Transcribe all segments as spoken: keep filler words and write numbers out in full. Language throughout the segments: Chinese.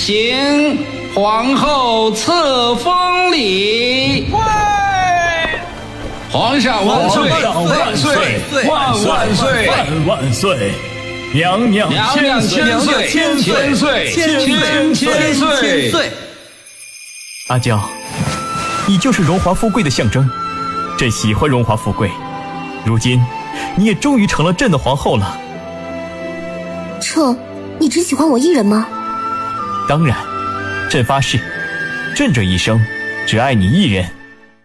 请皇后册封礼。皇上万岁！万岁！万万岁！ 万万岁！娘娘千岁！千岁！千岁！千千岁！ 阿娇，你就是荣华富贵的象征，朕喜欢荣华富贵。如今，你也终于成了朕的皇后了。 彻，你只喜欢我一人吗？ 当然，朕发誓，朕这一生只爱你一人。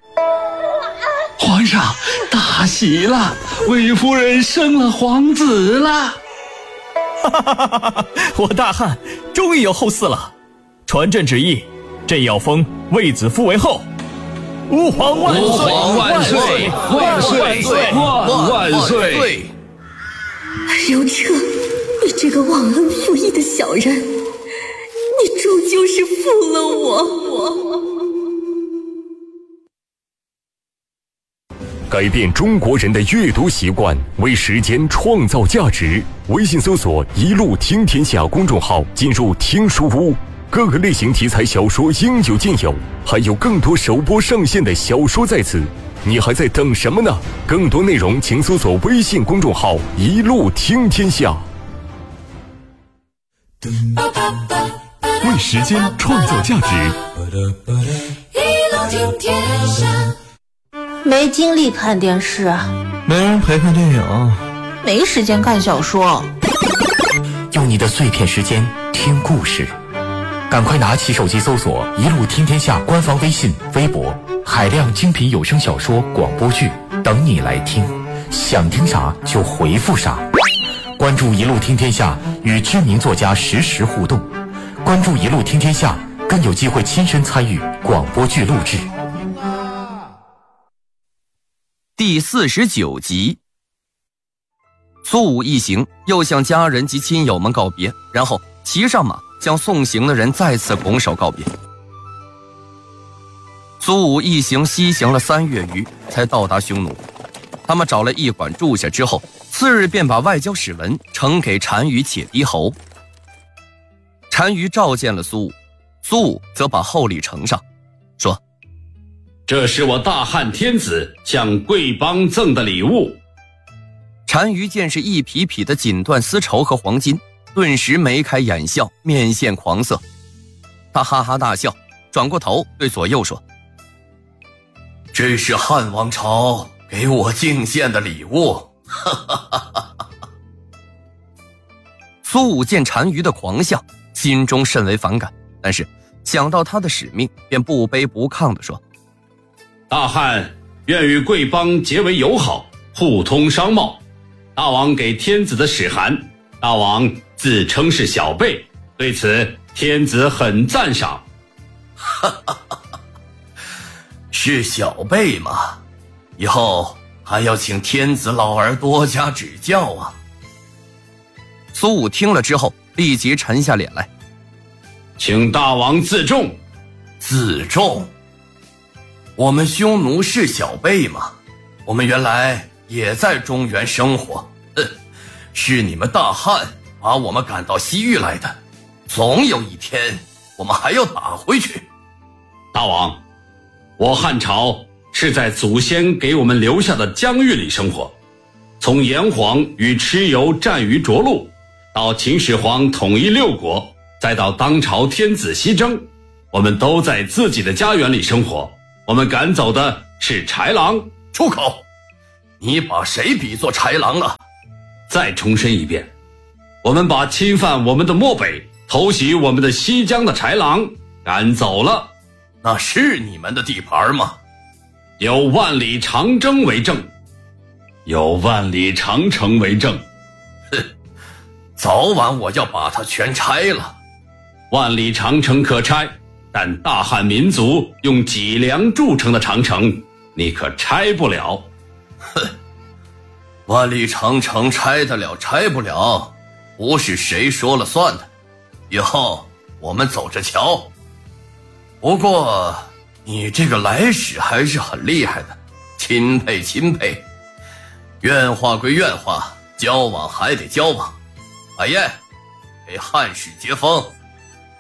皇上，大喜了，魏夫人生了皇子了。 哈哈哈哈哈！我大汉终于有后嗣了，传朕旨意，朕要封卫子夫为后。吾皇万岁！ 吾皇万岁！万岁！万万岁！ 刘彻，你这个忘恩负义的小人，你终究是负了我。 改变中国人的阅读习惯，为时间创造价值。微信搜索“一路听天下”公众号，进入听书屋，各个类型题材小说应有尽有，还有更多首播上线的小说在此，你还在等什么呢？更多内容请搜索微信公众号“一路听天下”。为时间创造价值， 一路听天下。 没精力看电视， 没人陪看电影， 没时间看小说。 用你的碎片时间听故事，赶快拿起手机搜索“一路听天下”官方微信、微博，海量精品有声小说、广播剧等你来听，想听啥就回复啥。关注“一路听天下”，与知名作家实时互动。关注“一路听天下”，更有机会亲身参与广播剧录制。 第四十九集，苏武一行又向家人及亲友们告别，然后骑上马，向送行的人再次拱手告别。苏武一行西行了三月余，才到达匈奴。他们找了驿馆住下之后，次日便把外交使文呈给单于且低侯。单于召见了苏武，苏武则把厚礼呈上，说：“ 这是我大汉天子向贵邦赠的礼物。” 单于见是一匹匹的锦缎丝绸和黄金，顿时眉开眼笑，面现狂色。他哈哈大笑，转过头对左右说：“ 这是汉王朝给我敬献的礼物。” 苏武见单于的狂笑，心中甚为反感，但是想到他的使命，便不卑不亢地说：“ 大汉愿与贵邦结为友好，互通商贸。大王给天子的使函，大王自称是小辈，对此天子很赞赏。” 是小辈吗？以后还要请天子老儿多加指教啊。 苏武听了之后，立即沉下脸来：“ 请大王自重。” 自重？我们匈奴是小辈吗？我们原来也在中原生活，哼，是你们大汉把我们赶到西域来的，总有一天我们还要打回去。 大王，我汉朝是在祖先给我们留下的疆域里生活，从炎黄与蚩尤战于涿鹿，到秦始皇统一六国，再到当朝天子西征，我们都在自己的家园里生活。我们赶走的是豺狼。 出口！你把谁比作豺狼了？ 再重申一遍，我们把侵犯我们的漠北、偷袭我们的西疆的豺狼赶走了。 那是你们的地盘吗？ 有万里长征为证。有万里长城为证。 哼，早晚我要把它全拆了。 万里长城可拆，但大汉民族用脊梁铸成的长城，你可拆不了。 哼，万里长城拆得了拆不了，不是谁说了算的。以后我们走着瞧。不过你这个来使还是很厉害的，钦佩钦佩。怨话归怨话，交往还得交往。海燕，给汉使节风。 是。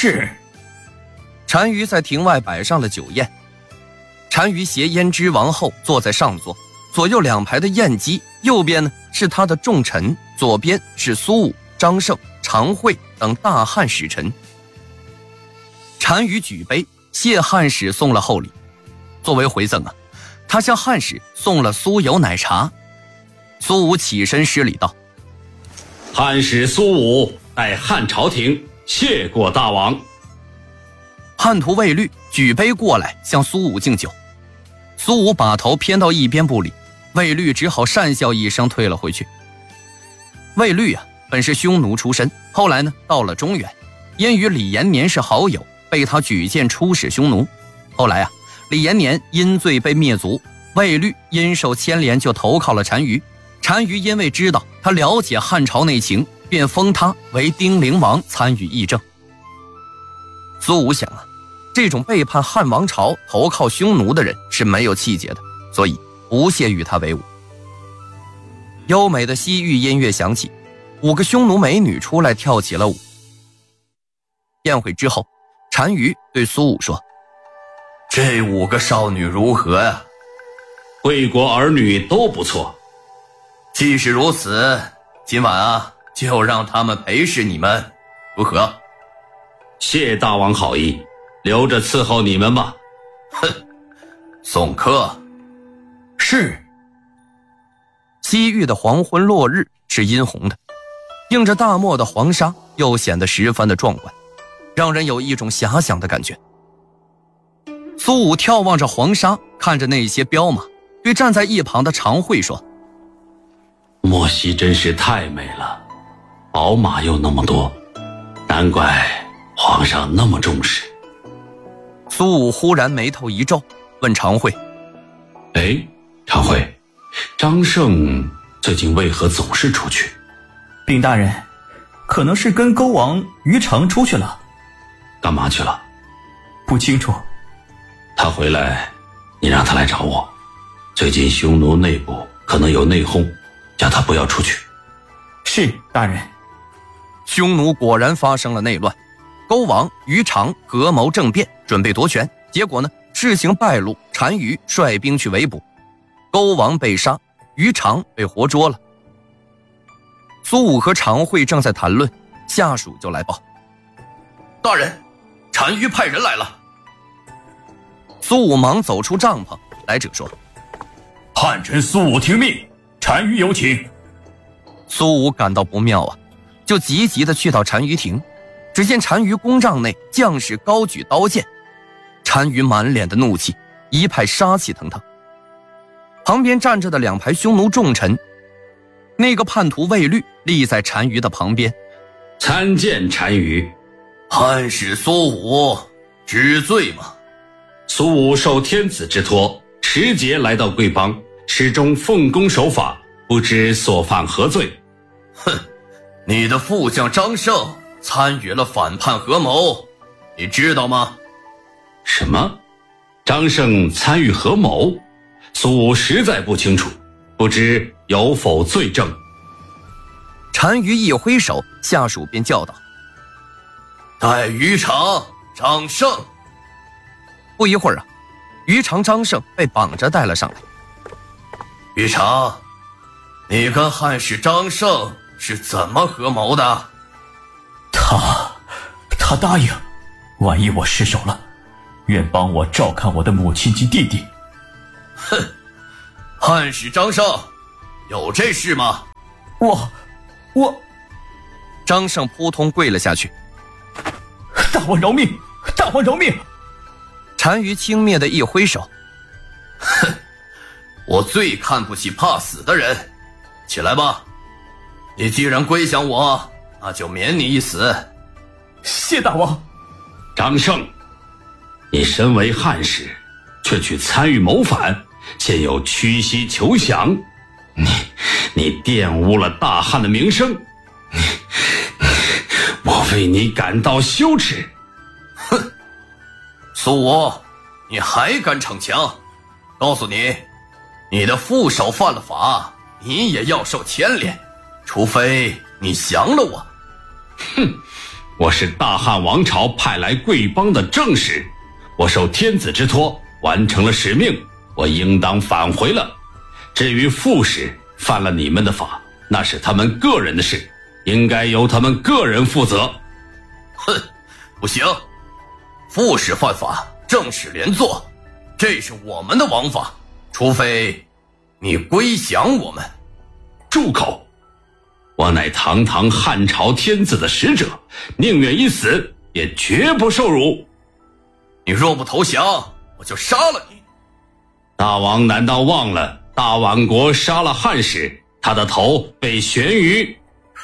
是。 单于在庭外摆上了酒宴，单于携胭脂王后坐在上座，左右两排的宴姬，右边呢是他的重臣，左边是苏武、张胜、常惠等大汉使臣。单于举杯谢汉使送了厚礼，作为回赠啊，他向汉使送了酥油奶茶。苏武起身施礼道： 汉使苏武代汉朝廷谢过大王。 汉徒卫律举杯过来向苏武敬酒，苏武把头偏到一边不理，卫律只好讪笑一声退了回去。卫律啊，本是匈奴出身，后来呢到了中原，因与李延年是好友，被他举荐出使匈奴。后来啊，李延年因罪被灭族，卫律因受牵连就投靠了单于。单于因为知道他了解汉朝内情，便封他为丁陵王，参与议政。苏武想啊，这种背叛汉王朝投靠匈奴的人是没有气节的，所以不屑与他为伍。优美的西域音乐响起，五个匈奴美女出来跳起了舞。宴会之后，单于对苏武说： 这五个少女如何呀？ 贵国儿女都不错。 既是如此，今晚啊，就让他们陪侍你们，如何？ 谢大王好意，留着伺候你们吧。 哼，送客。 是。 西域的黄昏落日是殷红的，映着大漠的黄沙，又显得十分的壮观，让人有一种遐想的感觉。苏武眺望着黄沙，看着那些彪马，对站在一旁的常惠说： 莫西真是太美了，宝马又那么多，难怪皇上那么重视。 苏武忽然眉头一皱，问常惠： 哎，常惠，张胜最近为何总是出去？ 禀大人，可能是跟勾王于常出去了。 干嘛去了？ 不清楚。 他回来，你让他来找我。最近匈奴内部可能有内讧，叫他不要出去。 是，大人。 匈奴果然发生了内乱，勾王于常合谋政变，准备夺权，结果呢，事情败露，单于率兵去围捕，勾王被杀，于常被活捉了。苏武和常惠正在谈论，下属就来报： 大人，单于派人来了。 苏武忙走出帐篷，来者说： 汉臣苏武听命，单于有请。 苏武感到不妙啊，就急急地去到单于亭。只见单于宫帐内将士高举刀剑，单于满脸的怒气，一派杀气腾腾。旁边站着的两排匈奴重臣，那个叛徒卫律立在单于的旁边。 参见单于。 汉使苏武知罪吗？ 苏武受天子之托，持节来到贵邦，始终奉公守法，不知所犯何罪。 哼，你的副将张胜参与了反叛合谋，你知道吗？ 什么？张胜参与合谋？苏武实在不清楚，不知有否罪证。 单于一挥手，下属便叫道： 带于常、张胜。 不一会儿啊，于常、张胜被绑着带了上来。 于常，你跟汉使张胜是怎么合谋的？ 他他答应，万一我失手了，愿帮我照看我的母亲及弟弟。 哼，汉使张胜有这事吗？ 我我张胜扑通跪了下去。 大王饶命，大王饶命！ 单于轻蔑的一挥手： 哼，我最看不起怕死的人，起来吧，你既然归降我，那就免你一死。 谢大王。 张胜，你身为汉使，却去参与谋反，现有屈膝求降，你你玷污了大汉的名声，你你我为你感到羞耻。 哼，苏武，你还敢逞强？告诉你，你的副手犯了法，你也要受牵连，除非你降了我。 哼， 我是大汉王朝派来贵邦的正使，我受天子之托完成了使命，我应当返回了。至于副使犯了你们的法，那是他们个人的事，应该由他们个人负责。 哼，不行，副使犯法，正使连坐，这是我们的王法，除非你归降我们。 住口！我乃堂堂汉朝天子的使者，宁愿一死，也绝不受辱。 你若不投降，我就杀了你。 大王难道忘了大宛国杀了汉使，他的头被悬于？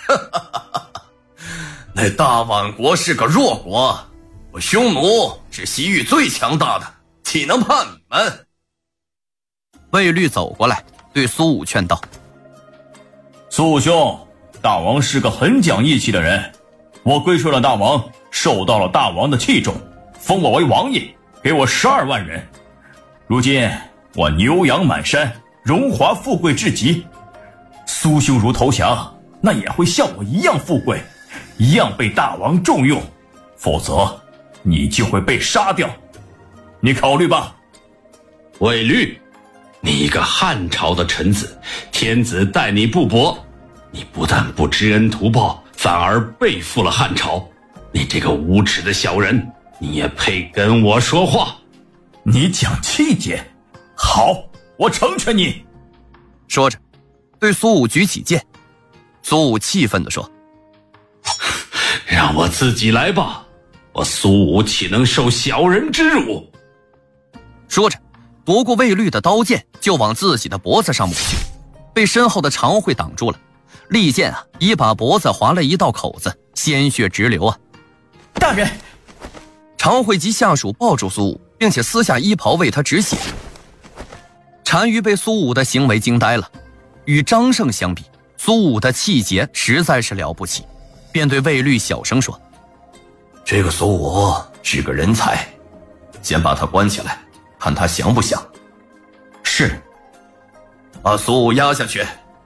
那大宛国是个弱国，我匈奴是西域最强大的，岂能怕你们？ 卫律走过来对苏武劝道： 苏武兄，大王是个很讲义气的人，我归顺了大王，受到了大王的器重，封我为王爷，给我十二万人。如今我牛羊满山，荣华富贵至极，苏兄如投降，那也会像我一样富贵，一样被大王重用，否则你就会被杀掉。你考虑吧。 卫律，你一个汉朝的臣子，天子待你不薄，你不但不知恩图报，反而背负了汉朝。你这个无耻的小人，你也配跟我说话？ 你讲气节，好，我成全你。 说着对苏武举起剑。苏武气愤地说： 让我自己来吧，我苏武岂能受小人之辱？ 说着夺过卫律的刀剑就往自己的脖子上抹去，被身后的常惠挡住了。利剑啊，已把脖子划了一道口子，鲜血直流啊！ 大人， 常惠及下属抱住苏武，并且撕下衣袍为他止血。单于被苏武的行为惊呆了，与张胜相比，苏武的气节实在是了不起，便对卫律小声说： 这个苏武是个人才，先把他关起来，看他降不降。 是。 把苏武押下去。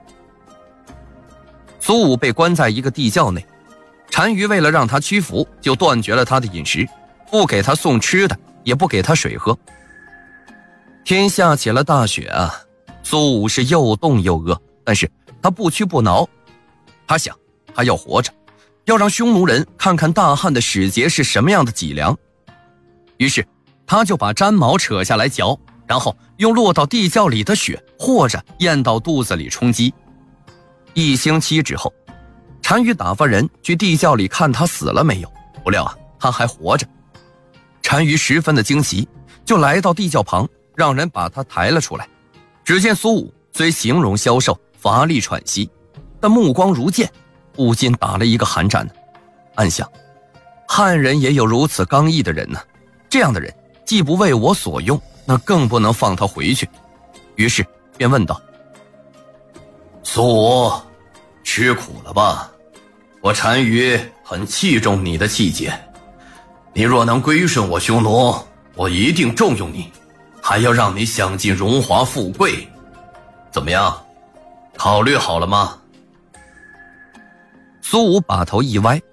苏武被关在一个地窖内，单于为了让他屈服，就断绝了他的饮食，不给他送吃的，也不给他水喝。天下起了大雪啊，苏武是又冻又饿，但是他不屈不挠。他想，他要活着，要让匈奴人看看大汉的使节是什么样的脊梁。于是他就把毡毛扯下来嚼，然后用落到地窖里的血和着咽到肚子里充饥。一星期之后，单于打发人去地窖里看他死了没有，不料啊，他还活着。单于十分的惊奇，就来到地窖旁，让人把他抬了出来。只见苏武虽形容消瘦，乏力喘息，但目光如剑，不禁打了一个寒战呢。暗想，汉人也有如此刚毅的人呢，这样的人既不为我所用，那更不能放他回去。于是便问道： 苏武，吃苦了吧？我单于很器重你的气节，你若能归顺我匈奴，我一定重用你，还要让你享尽荣华富贵。怎么样，考虑好了吗？ 苏武把头一歪：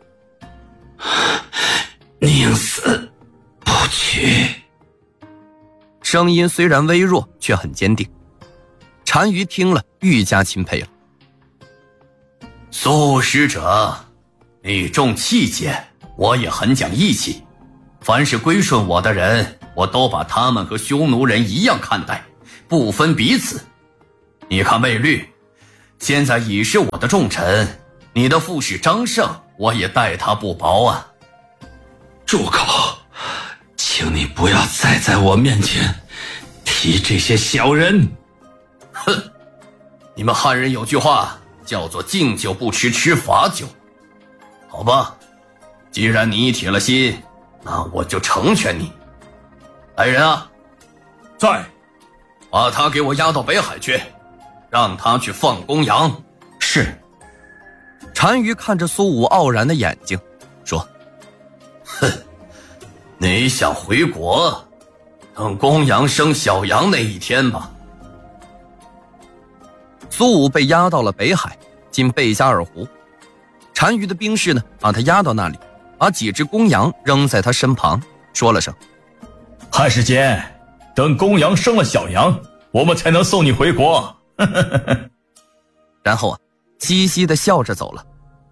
宁死不屈。 声音虽然微弱，却很坚定。单于听了愈加钦佩了。 苏使者，你重气节，我也很讲义气。凡是归顺我的人，我都把他们和匈奴人一样看待，不分彼此。你看卫律，现在已是我的重臣，你的副使张胜，我也待他不薄啊。 住口！请你不要再在我面前提这些小人。 哼，你们汉人有句话叫做敬酒不吃吃罚酒。好吧，既然你铁了心，那我就成全你。来人啊， 在， 把他给我押到北海去，让他去放公羊。 是。 单于看着苏武傲然的眼睛说： 哼，你想回国，等公羊生小羊那一天吧。 苏武被押到了北海，今贝加尔湖。单于的兵士呢，把他押到那里， 把几只公羊扔在他身旁，说了声：“ 汉时间，等公羊生了小羊，我们才能送你回国。” 然后啊，嘻嘻地笑着走了。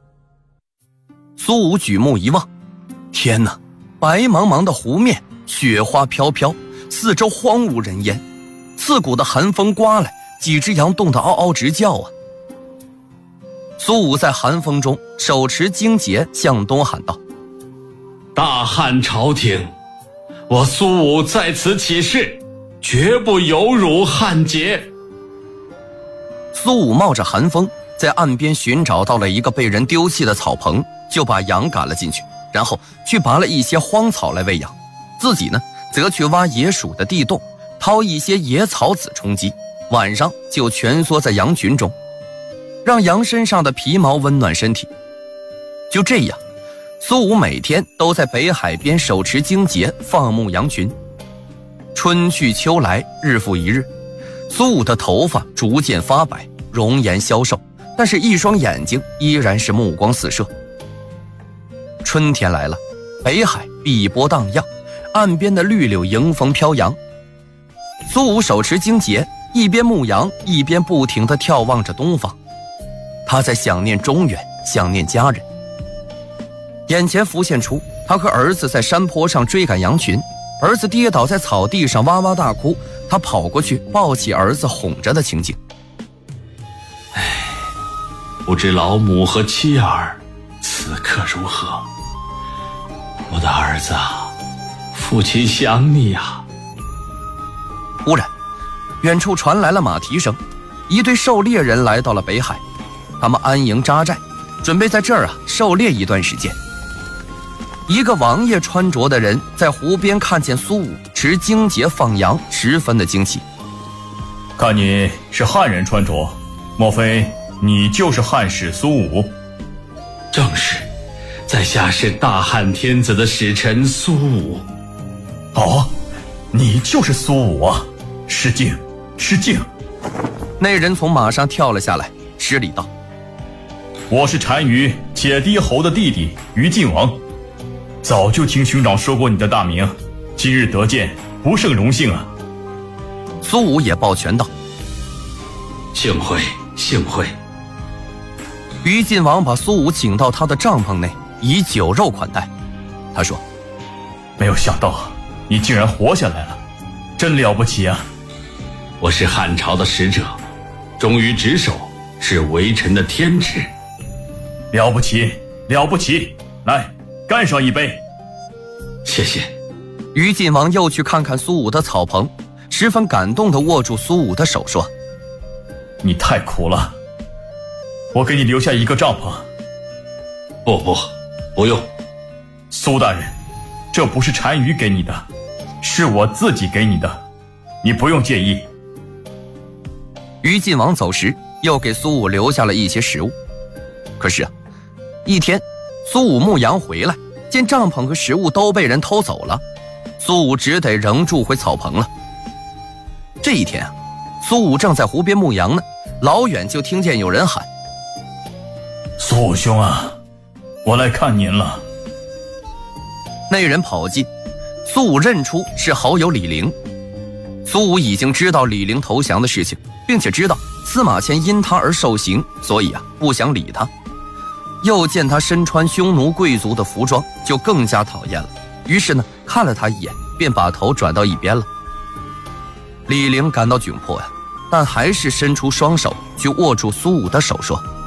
苏武举目一望，天哪，白茫茫的湖面，雪花飘飘，四周荒无人烟，刺骨的寒风刮来，几只羊冻得嗷嗷直叫啊。苏武在寒风中手持荆节向东喊道：“ 大汉朝廷，我苏武在此起誓，绝不有辱汉节。” 苏武冒着寒风，在岸边寻找到了一个被人丢弃的草棚，就把羊赶了进去，然后去拔了一些荒草来喂养，自己呢，则去挖野鼠的地洞，掏一些野草籽充饥，晚上就蜷缩在羊群中，让羊身上的皮毛温暖身体。就这样，苏武每天都在北海边手持荆节放牧羊群。春去秋来，日复一日，苏武的头发逐渐发白，容颜消瘦，但是一双眼睛依然是目光四射。春天来了，北海碧波荡漾，岸边的绿柳迎风飘扬。苏武手持荆节，一边牧羊，一边不停地眺望着东方。他在想念中原，想念家人。眼前浮现出他和儿子在山坡上追赶羊群，儿子跌倒在草地上哇哇大哭，他跑过去抱起儿子哄着的情景。 唉，不知老母和妻儿此刻如何？我的儿子啊，父亲想你啊。 忽然，远处传来了马蹄声，一队狩猎人来到了北海，他们安营扎寨，准备在这儿啊狩猎一段时间。一个王爷穿着的人在湖边看见苏武持荆节放羊，十分的惊奇。 看你是汉人穿着，莫非你就是汉使苏武？ 正是，在下是大汉天子的使臣苏武。 哦，你就是苏武啊！失敬，失敬。 那人从马上跳了下来，施礼道：“ 我是单于解低侯的弟弟于晋王，早就听兄长说过你的大名，今日得见，不胜荣幸啊。” 苏武也抱拳道：“ 幸会，幸会。” 于晋王把苏武请到他的帐篷内，以酒肉款待。他说：“ 没有想到你竟然活下来了，真了不起啊！ 我是汉朝的使者，忠于职守是为臣的天职。 了不起，了不起！来，干上一杯。” 谢谢。 于晋王又去看看苏武的草棚，十分感动地握住苏武的手说：“ 你太苦了，我给你留下一个帐篷。” 不不，不用。 苏大人，这不是单于给你的，是我自己给你的，你不用介意。 于晋王走时，又给苏武留下了一些食物。可是啊，一天，苏武牧羊回来，见帐篷和食物都被人偷走了，苏武只得仍住回草棚了。这一天啊，苏武正在湖边牧羊呢，老远就听见有人喊：“ 苏武兄啊，我来看您了。” 那人跑近，苏武认出是好友李陵。苏武已经知道李陵投降的事情，并且知道司马迁因他而受刑，所以啊不想理他。又见他身穿匈奴贵族的服装，就更加讨厌了。于是呢，看了他一眼，便把头转到一边了。李陵感到窘迫呀，但还是伸出双手去握住苏武的手，说：“